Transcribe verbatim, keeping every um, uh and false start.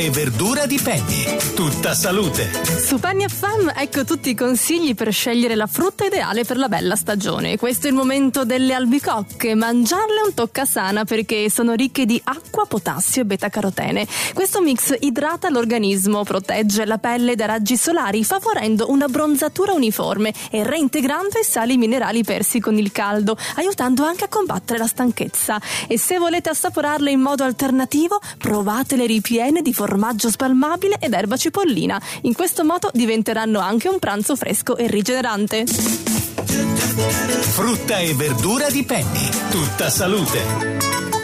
E verdura di Penny, tutta salute. Su Penny F M ecco tutti i consigli per scegliere la frutta ideale per la bella stagione. Questo è il momento delle albicocche. Mangiarle un toccasana perché sono ricche di acqua, potassio e beta-carotene. Questo mix idrata l'organismo, protegge la pelle da raggi solari, favorendo una bronzatura uniforme e reintegrando i sali minerali persi con il caldo, aiutando anche a combattere la stanchezza. E se volete assaporarle in modo alternativo, provate le ripiene di formaggio spalmabile ed erba cipollina. In questo modo diventeranno anche un pranzo fresco e rigenerante. Frutta e verdura di Penny, tutta salute.